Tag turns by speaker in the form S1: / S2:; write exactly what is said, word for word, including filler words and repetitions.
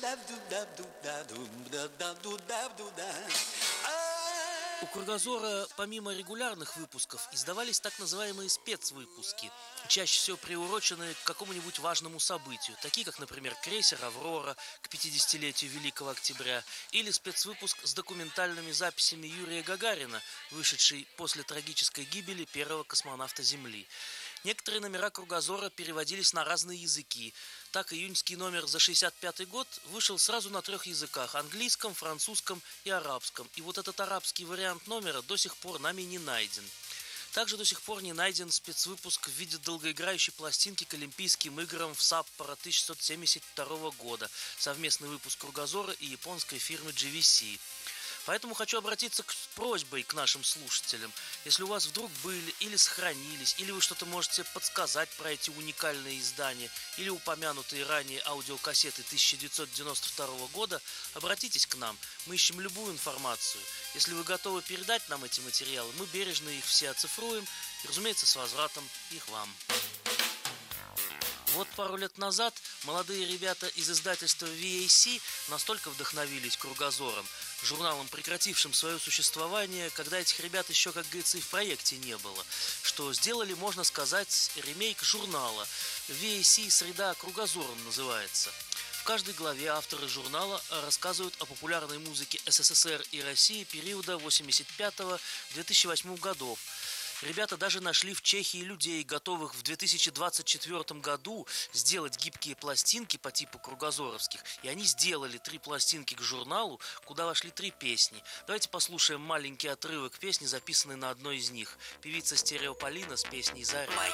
S1: У «Кругозора» помимо регулярных выпусков издавались так называемые спецвыпуски, чаще всего приуроченные к какому-нибудь важному событию, такие как, например, крейсер «Аврора» к пятидесятилетию Великого Октября или спецвыпуск с документальными записями Юрия Гагарина, вышедший после трагической гибели первого космонавта Земли. Некоторые номера «Кругозора» переводились на разные языки. Так, июньский номер за шестьдесят пятый год вышел сразу на трех языках – английском, французском и арабском. И вот этот арабский вариант номера до сих пор нами не найден. Также до сих пор не найден спецвыпуск в виде долгоиграющей пластинки к Олимпийским играм в Саппоро тысяча девятьсот семьдесят второго года, совместный выпуск «Кругозора» и японской фирмы джи ви си. Поэтому хочу обратиться к, с просьбой к нашим слушателям. Если у вас вдруг были или сохранились, или вы что-то можете подсказать про эти уникальные издания, или упомянутые ранее аудиокассеты тысяча девятьсот девяносто второго года, обратитесь к нам. Мы ищем любую информацию. Если вы готовы передать нам эти материалы, мы бережно их все оцифруем и, разумеется, с возвратом их вам. Вот пару лет назад молодые ребята из издательства ви эй си настолько вдохновились «Кругозором», журналом, прекратившим свое существование, когда этих ребят еще, как говорится, и в проекте не было, что сделали, можно сказать, ремейк журнала. ви эй си «Среда кругозором» называется. В каждой главе авторы журнала рассказывают о популярной музыке эс эс эс эр и России периода восемьдесят пятого — две тысячи восьмого годов. Ребята даже нашли в Чехии людей, готовых в две тысячи двадцать четвёртом году сделать гибкие пластинки по типу кругозоровских. И они сделали три пластинки к журналу, куда вошли три песни. Давайте послушаем маленький отрывок песни, записанной на одной из них. Певица Стереополина с песней «Заря».
S2: Моя